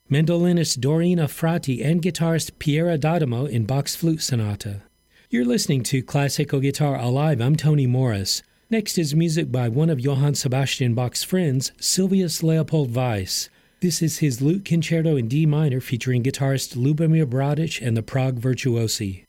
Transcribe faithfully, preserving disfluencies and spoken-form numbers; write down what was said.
mandolinist Doreen Affrati, and guitarist Piera D'Adamo in Bach's Flute Sonata. You're listening to Classical Guitar Alive. I'm Tony Morris. Next is music by one of Johann Sebastian Bach's friends, Sylvius Leopold Weiss. This is his Lute Concerto in D minor featuring guitarist Lubomir Bradic and the Prague Virtuosi.